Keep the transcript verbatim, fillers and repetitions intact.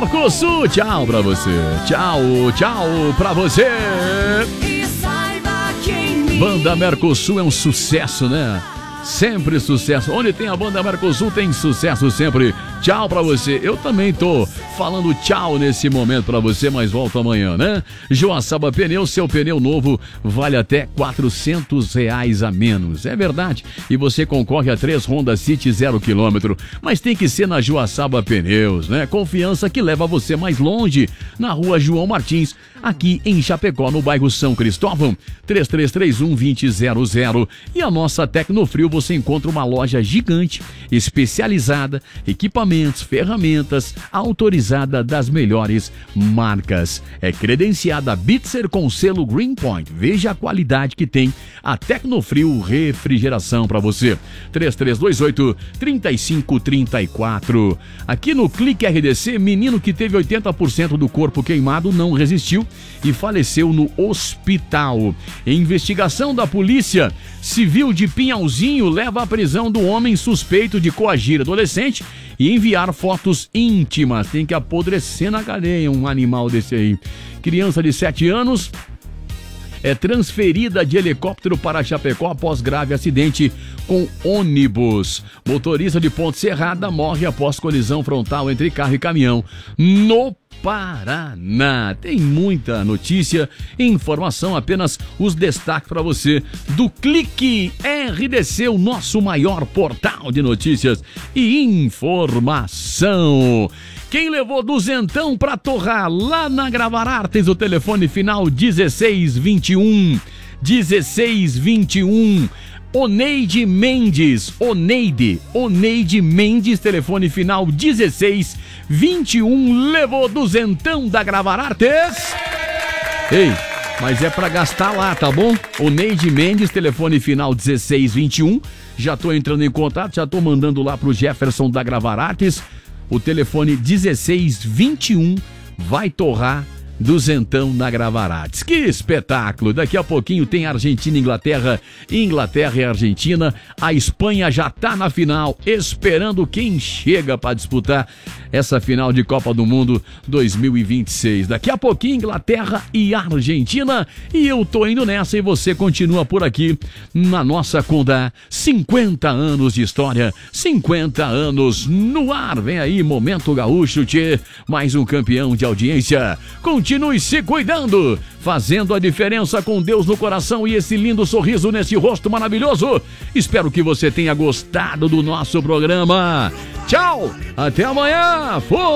Mercosul, tchau pra você. Tchau, tchau pra você. Banda Mercosul é um sucesso, né? Sempre sucesso. Onde tem a Banda Mercosul tem sucesso sempre. Tchau pra você. Eu também tô falando tchau nesse momento pra você, mas volto amanhã, né? Joaçaba Pneus, seu pneu novo vale até quatrocentos reais a menos. É verdade. E você concorre a três Honda City zero quilômetro. Mas tem que ser na Joaçaba Pneus, né? Confiança que leva você mais longe. Na rua João Martins, aqui em Chapecó, no bairro São Cristóvão. três três três um, dois zero zero zero. E a nossa Tecnofrio, você encontra uma loja gigante, especializada, equipamentos, ferramentas, autorizada das melhores marcas. É credenciada Bitzer com selo Greenpoint. Veja a qualidade que tem a Tecnofrio Refrigeração para você. três três dois oito, três cinco três quatro. Aqui no Clique R D C, menino que teve oitenta por cento do corpo queimado não resistiu e faleceu no hospital. Em investigação da Polícia Civil de Pinhalzinho, leva à prisão do homem suspeito de coagir adolescente e enviar fotos íntimas. Tem que apodrecer na cadeia um animal desse aí. Criança de sete anos é transferida de helicóptero para Chapecó após grave acidente com ônibus. Motorista de Ponte Serrada morre após colisão frontal entre carro e caminhão no Paraná. Tem muita notícia e informação, apenas os destaques para você do Clique R D C, o nosso maior portal de notícias e informação. Quem levou duzentão pra torrar lá na Gravar Artes, o telefone final dezesseis vinte e um. dezesseis vinte e um. Oneide Mendes, Oneide, Oneide Mendes, telefone final dezesseis vinte e um, levou duzentão da Gravar Artes. Ei, mas é pra gastar lá, tá bom? Oneide Mendes, telefone final dezesseis vinte e um, já tô entrando em contato, já tô mandando lá pro Jefferson da Gravar Artes, o telefone dezesseis vinte e um vai torrar duzentão na Gravar Artes. Que espetáculo! Daqui a pouquinho tem Argentina e Inglaterra, Inglaterra e Argentina. A Espanha já tá na final, esperando quem chega para disputar essa final de Copa do Mundo dois mil e vinte e seis. Daqui a pouquinho Inglaterra e Argentina, e eu tô indo nessa e você continua por aqui na nossa Conda. cinquenta anos de história, cinquenta anos no ar. Vem aí Momento Gaúcho, tchê, mais um campeão de audiência. Continue se cuidando, fazendo a diferença com Deus no coração e esse lindo sorriso nesse rosto maravilhoso. Espero que você tenha gostado do nosso programa. Tchau, até amanhã. Fui!